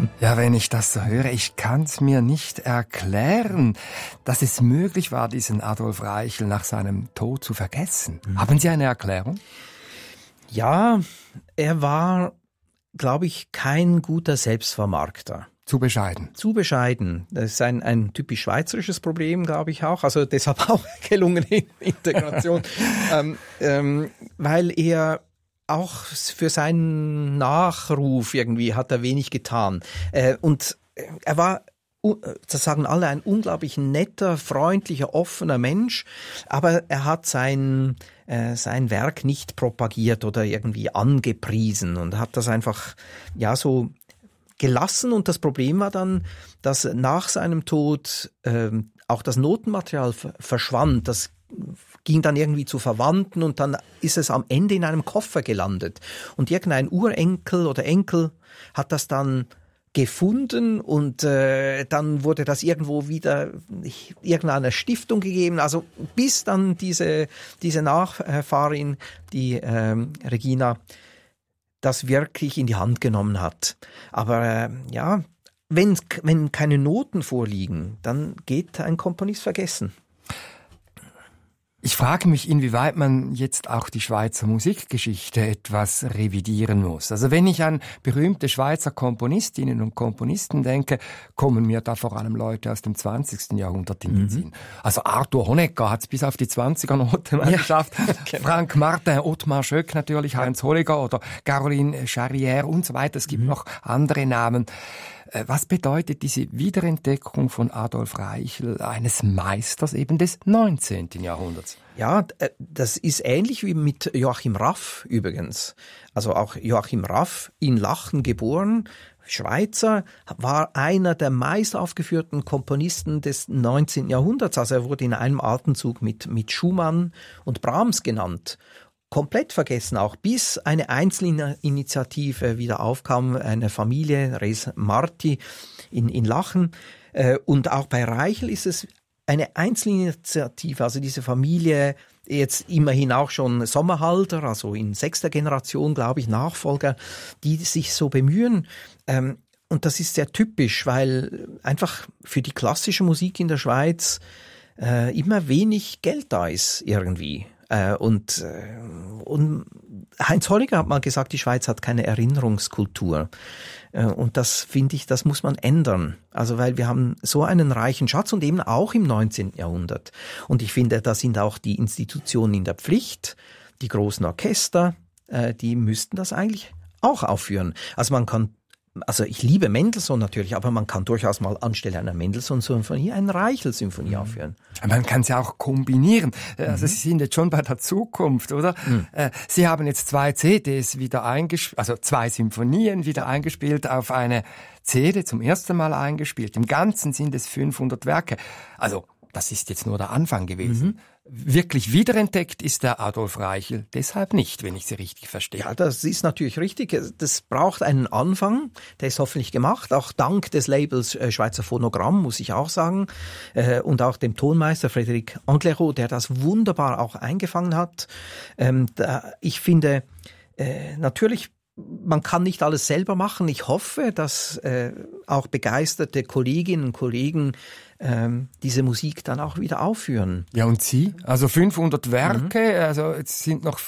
Ja, wenn ich das so höre, ich kann es mir nicht erklären, dass es möglich war, diesen Adolf Reichel nach seinem Tod zu vergessen. Haben Sie eine Erklärung? Ja, er war, glaube ich, kein guter Selbstvermarkter. Zu bescheiden. Zu bescheiden. Das ist ein typisch schweizerisches Problem, glaube ich auch. Also deshalb auch gelungene Integration. Weil er auch für seinen Nachruf irgendwie hat er wenig getan. Und er war, das sagen alle, ein unglaublich netter, freundlicher, offener Mensch. Aber er hat sein Werk nicht propagiert oder irgendwie angepriesen und hat das einfach, ja, so gelassen. Und das Problem war dann, dass nach seinem Tod auch das Notenmaterial verschwand. Das ging dann irgendwie zu Verwandten und dann ist es am Ende in einem Koffer gelandet. Und irgendein Urenkel oder Enkel hat das dann gefunden und dann wurde das irgendwo wieder irgendeiner Stiftung gegeben. Also bis dann diese Nachfahrin, die Regina, das wirklich in die Hand genommen hat. Aber ja, wenn keine Noten vorliegen, dann geht ein Komponist vergessen. Ich frage mich, inwieweit man jetzt auch die Schweizer Musikgeschichte etwas revidieren muss. Also wenn ich an berühmte Schweizer Komponistinnen und Komponisten denke, kommen mir da vor allem Leute aus dem 20. Jahrhundert in den Sinn. Also Arthur Honegger hat es bis auf die 20er-Noten geschafft. Genau. Frank Martin, Ottmar Schöck natürlich, Heinz Holliger oder Caroline Charrière und so weiter. Es gibt noch andere Namen. Was bedeutet diese Wiederentdeckung von Adolf Reichel, eines Meisters eben des 19. Jahrhunderts? Ja, das ist ähnlich wie mit Joachim Raff übrigens. Also auch Joachim Raff, in Lachen geboren, Schweizer, war einer der meist aufgeführten Komponisten des 19. Jahrhunderts. Also er wurde in einem Atemzug mit Schumann und Brahms genannt. Komplett vergessen auch, bis eine Einzelinitiative wieder aufkam, eine Familie, Res Marti in Lachen. Und auch bei Reichel ist es eine Einzelinitiative, also diese Familie, jetzt immerhin auch schon Sommerhalter, also in 6. Generation, glaube ich, Nachfolger, die sich so bemühen. Und das ist sehr typisch, weil einfach für die klassische Musik in der Schweiz immer wenig Geld da ist irgendwie. Und Heinz Holliger hat mal gesagt, die Schweiz hat keine Erinnerungskultur. Und das finde ich, das muss man ändern. Also weil wir haben so einen reichen Schatz und eben auch im 19. Jahrhundert. Und ich finde, da sind auch die Institutionen in der Pflicht, die großen Orchester, die müssten das eigentlich auch aufführen. Also ich liebe Mendelssohn natürlich, aber man kann durchaus mal anstelle einer Mendelssohn-Symphonie eine Reichel-Symphonie aufführen. Man kann es ja auch kombinieren. Also Sie sind jetzt schon bei der Zukunft, oder? Sie haben jetzt 2 CDs wieder eingespielt, also 2 Symphonien wieder eingespielt auf eine CD, zum ersten Mal eingespielt. Im Ganzen sind es 500 Werke. Also das ist jetzt nur der Anfang gewesen. Wirklich wiederentdeckt ist der Adolf Reichel deshalb nicht, wenn ich Sie richtig verstehe. Ja, das ist natürlich richtig. Das braucht einen Anfang. Der ist hoffentlich gemacht. Auch dank des Labels Schweizer Phonogramm, muss ich auch sagen. Und auch dem Tonmeister Frédéric Anglerot, der das wunderbar auch eingefangen hat. Ich finde, natürlich, man kann nicht alles selber machen. Ich hoffe, dass auch begeisterte Kolleginnen und Kollegen diese Musik dann auch wieder aufführen. Ja, und Sie? Also 500 Werke, also jetzt sind noch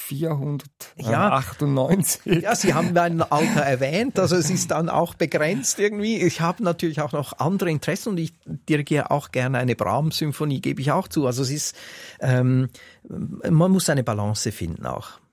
498. Ja, Sie haben mein Alter erwähnt, also es ist dann auch begrenzt irgendwie. Ich habe natürlich auch noch andere Interessen und ich dirigiere auch gerne eine Brahms-Symphonie, gebe ich auch zu. Also es ist, man muss eine Balance finden auch.